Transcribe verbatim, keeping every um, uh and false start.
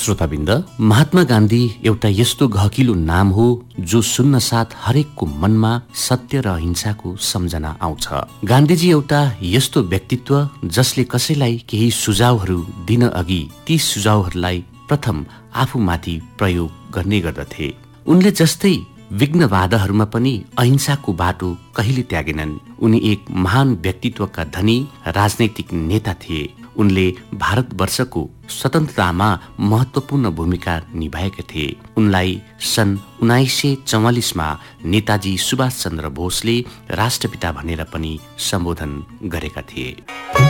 श्रोताबिन्द, महात्मा गान्धी एउटा यस्तो गहकिलो नाम हो जो सुन्न साथ हरेकको मनमा सत्य र अहिंसाको सम्झना आउँछ। गान्धीजी एउटा यस्तो व्यक्तित्व जसले कसैलाई केही सुझावहरू दिन अघि ती सुझावहरूलाई प्रथम आफूमाथि प्रयोग गर्ने गर्दथे। उनले जस्तै विघ्न बाधाहरूमा पनि अहिंसाको बाटो कहिले त्यागेनन्। उनी एक महान व्यक्तित्वका धनी राजनैतिक नेता थिए। उनले भारतवर्षको स्वतन्त्रतामा महत्वपूर्ण भूमिका निभाएका थिए। उनलाई सन् उन्नाइस सय चौवालिसमा नेताजी सुभाष चन्द्र बोसले राष्ट्रपिता भनेर पनि सम्बोधन गरेका थिए।